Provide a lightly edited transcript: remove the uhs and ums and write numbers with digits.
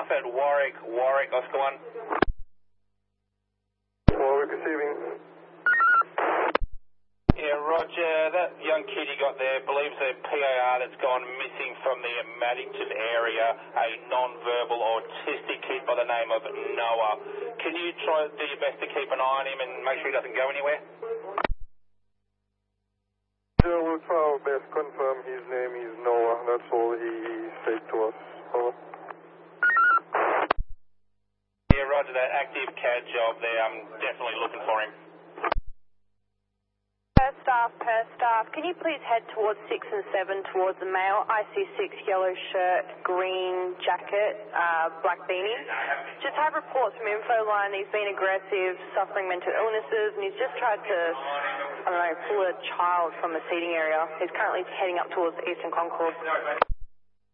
up at Warwick, Oscar 1. Warwick receiving. Yeah, Roger, that young kid you got there believes a PAR that's gone missing from the Maddington area, a non-verbal autistic kid by the name of Noah. Can you try to do your best to keep an eye on him and make sure he doesn't go anywhere? Yeah, we'll try our best. Confirm his name is Noah. That's all he said to us. Over. Yeah, Roger, that active CAD job there, I'm definitely looking for him. Per staff, can you please head towards 6 and 7 towards the male, IC6, yellow shirt, green jacket, black beanie. Just have reports from info line that he's been aggressive, suffering mental illnesses, and he's just tried to, pull a child from the seating area. He's currently heading up towards the Eastern Concourse.